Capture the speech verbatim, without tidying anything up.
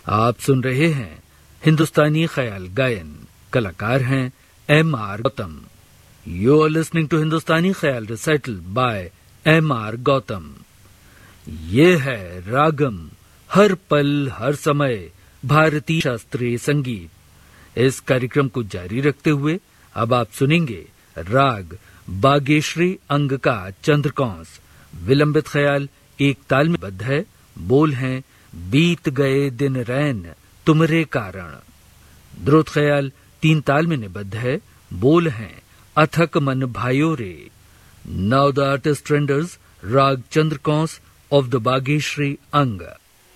आप सुन रहे हैं हिंदुस्तानी ख्याल गायन। कलाकार हैं M R Gautam. You are listening to हिंदुस्तानी ख्याल recital bye M R Gautam. ये है रागम, हर पल हर समय भारतीय शास्त्रीय संगीत। इस कार्यक्रम को जारी रखते हुए अब आप सुनेंगे राग बागेश्री अंग का चंद्रकौंस। विलंबित ख्याल एक ताल में बद्ध है। बोल हैं बीत गए दिन रैन तुमरे कारण। द्रुत ख्याल तीन ताल में निबद्ध है। बोल हैं अथक मन भाइयों रे। नाउ द आर्टिस्ट रेंडर्स राग चंद्रकौंस ऑफ द बागेश्री अंग।